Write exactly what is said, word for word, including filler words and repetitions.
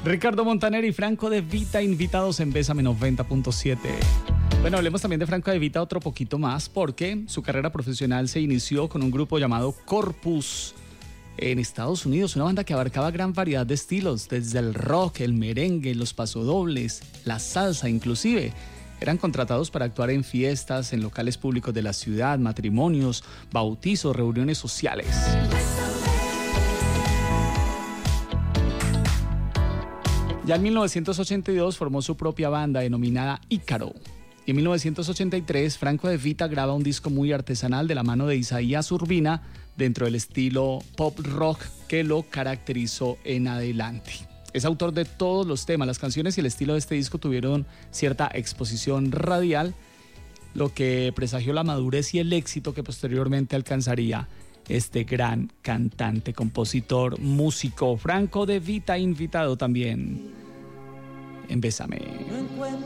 Ricardo Montaner y Franco De Vita invitados en Bésame noventa punto siete. Bueno, hablemos también de Franco De Vita otro poquito más porque su carrera profesional se inició con un grupo llamado Corpus en Estados Unidos, una banda que abarcaba gran variedad de estilos, desde el rock, el merengue, los pasodobles, la salsa inclusive. Eran contratados para actuar en fiestas, en locales públicos de la ciudad, matrimonios, bautizos, reuniones sociales. Ya en mil novecientos ochenta y dos formó su propia banda denominada Ícaro. Y en mil novecientos ochenta y tres, Franco De Vita graba un disco muy artesanal de la mano de Isaías Urbina dentro del estilo pop rock que lo caracterizó en adelante. Es autor de todos los temas, las canciones y el estilo de este disco tuvieron cierta exposición radial, lo que presagió la madurez y el éxito que posteriormente alcanzaría este gran cantante, compositor, músico. Franco De Vita invitado también en Bésame.